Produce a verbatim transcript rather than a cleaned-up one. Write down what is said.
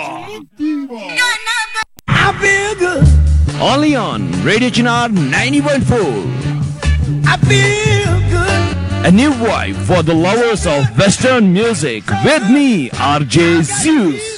I feel good. Only on Radio Chinar ninety point four. I feel good. A new vibe for the lovers of Western music with me, R J Zeus.